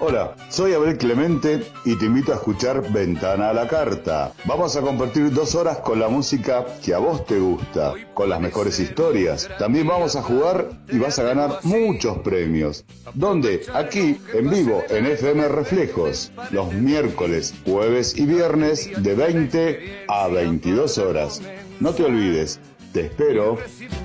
Hola, soy Abel Clemente y te invito a escuchar Ventana a la Carta. Vamos a compartir 2 horas con la música que a vos te gusta, con las mejores historias. También vamos a jugar y vas a ganar muchos premios. ¿Dónde? Aquí, en vivo, en FM Reflejos, los miércoles, jueves y viernes de 20 a 22 horas. No te olvides, te espero.